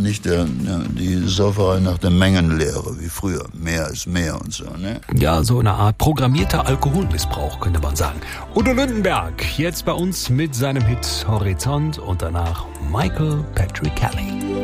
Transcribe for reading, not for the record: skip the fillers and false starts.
nicht die Sauferei nach der Mengenlehre wie früher. Mehr ist mehr und so, ne? Ja, so eine Art programmierter Alkoholmissbrauch, könnte man sagen. Udo Lindenberg, jetzt bei uns mit seinem Hit Horizont und danach Michael Patrick Kelly.